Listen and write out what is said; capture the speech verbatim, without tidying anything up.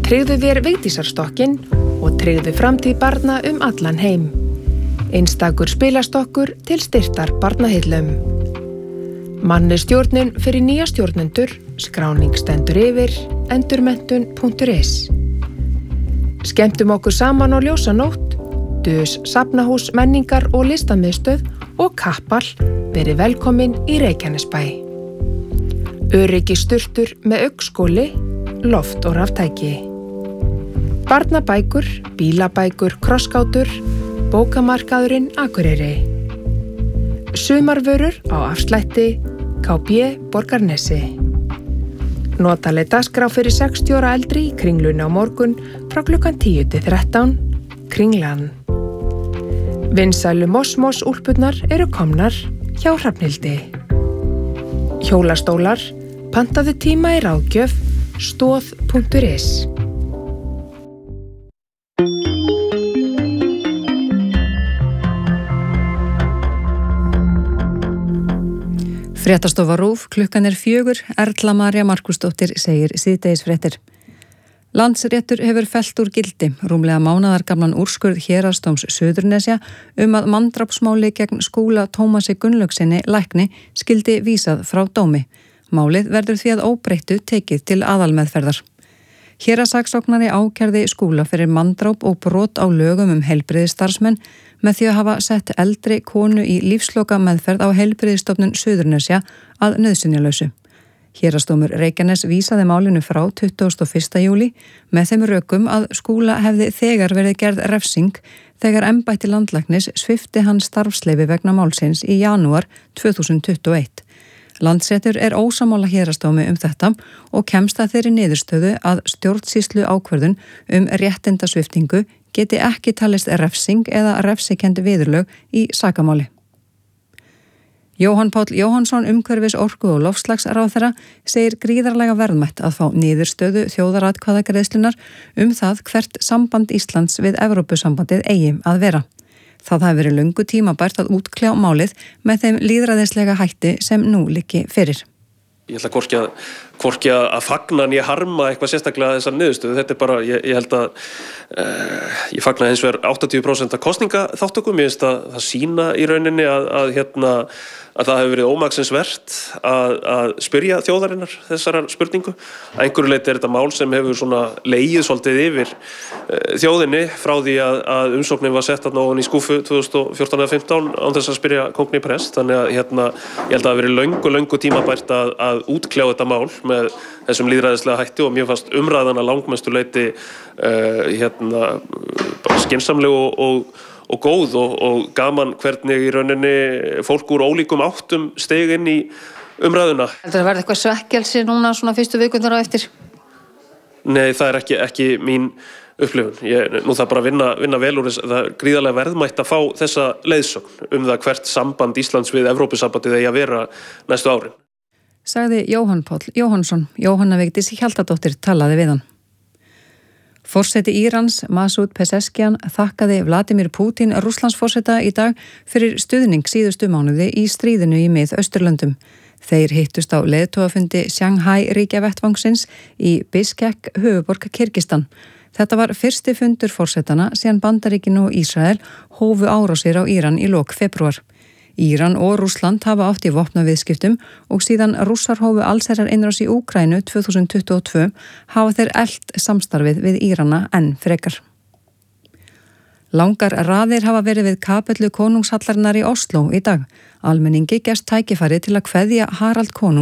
Tryggðu vér Vigdísarstokkinn og tryggðu framtíð barna um allan heim. Einstakur spilastokkur til styrktar barnaheillum. Manni stjórnun fyrir nýja stjórnendur, skráning stendur yfir, endurmenntun punktur is. Skemmtum okkur saman á ljósanótt, Dus safnahús menningar og listamiðstöð og Kappal verið velkomin í Reykjanesbæ. Öryggi sturtur með augnskóli, loft og raftæki. Barnabækur, bílabækur, krossgátur, bókamarkaðurinn Akureyri. Sumarvörur á afslætti, K B Borgarnesi. Notaleg dagskrá fyrir sextíu ára eldri í Kringlunni á morgun frá klukkan tíu til þrettán, Kringlan. Vinsælu Mosmos úlpurnar eru komnar hjá Hrafnhildi. Hjólastólar, pantaðu tíma í ráðgjöf, stoð punktur is. Fréttastofa RÚV, klukkan er fjögur, Erla María Markúsdóttir segir síðdegisfréttir. Landsréttur hefur fellt úr gildi rúmlega mánaðargamlan úrskurð Héraðsdóms Suðurnesja um að manndrápsmáli gegn Skúla Tómasi Gunnlaugsinni lækni skyldi vísað frá dómi. Málið verður því að óbreyttu tekið til aðalmeðferðar. Héraðssaksóknari ákærði Skúla fyrir manndráp og brot á lögum um heilbrigðisstarfsmenn með því að hafa sett eldri konu í lífsloka meðferð á heilbrigðisstofnun Suðurnesja að nauðsynjalausu. Héraðsdómur Reykjanes vísaði málinu frá tuttugasta og fyrsta júlí með þeim rökum að Skúla hefði þegar verið gerð refsing þegar embætti landlæknis svipti hann starfsleyfi vegna málsins í janúar tvö þúsund tuttugu og eitt. Landsréttur er ósammála Héraðsdómi um þetta og kemst að þeirri niðurstöðu að stjórnsýslu ákvörðun um réttindasviptingu geti ekki talist refsing eða refsikend viðurlög í sakamáli. Jóhann Páll Jóhannsson, umhverfis orku og loftslagsráðherra, segir gríðarlega verðmætt að fá niðurstöðu þjóðaratkvæðagreiðslunar um það hvert samband Íslands við Evrópusambandið eigi að vera. Það hafi verið löngu tímabært að útkljá málið með þeim lýðræðislega hætti sem nú liggi fyrir. Ég ætla hvorki að, hvorki að fagna en ég harma eitthvað sérstaklega þessar niðurstöðu. Þetta er bara, ég, ég held að uh, ég fagna hins vegar áttatíu prósent af kosningaþáttökum. Ég finnst að það sýna í rauninni að, að, hérna, að það hefur verið ómaksins vert að, að spyrja þjóðarinnar þessarar spurningu. Að einhverju leyti er þetta mál sem hefur svona legið svolítið yfir uh, þjóðinni frá því að, að umsóknin var sett þarna ofan í skúfu tvö þúsund og fjórtán eða fimmtán án þess að spyrja kóngni prest. Þannig að hérna, ég held að það hafi verið löngu, löngu tímabært að, að útkljá þetta mál með þessum lýðræðislega hætti og mér fannst umræðan að langmestu leyti uh, hérna, bara skynsamleg og, og, og góð og, og gaman hvernig í rauninni fólk úr ólíkum áttum steig inn í umræðuna. Heldur það verði eitthvað svekkelsi núna svona fyrstu vikurnar á eftir? Nei, það er ekki, ekki mín upplifun. Ég, nú það bara að vinna, vinna vel úr þess, það er gríðarlega verðmætt að fá þessa leiðsögn um það hvert samband Íslands við Evrópusambandið eigi að vera næstu árin. Sagði Jóhann Páll Jóhannsson. Jóhanna Vigdís Hjaltadóttir talaði við hann. Forseti Írans, Masud Pezeshkian, þakkaði Vladimir Putin Rússlandsforseta í dag fyrir stuðning síðustu mánuði í stríðinu í Mið-Austurlöndum. Þeir hittust á leiðtogafundi Shanghai ríkjavettvangsins í Bishkek, höfuðborg Kirgistan. Þetta var fyrsti fundur forsetana síðan Bandaríkin og Ísrael hófu árásir á Íran í lok febrúar. Íran og Rússland hafa átt í vopnaviðskiptum og síðan Rússar hófu allsherjar innrás í Úkraínu tvö þúsund tuttugu og tvö hafa þeir elt samstarfið við Írana enn frekar. Langar raðir hafa verið við kapellu konungshallarinnar í Oslo í dag. Almenningi gefst tækifæri til að kveðja Harald konung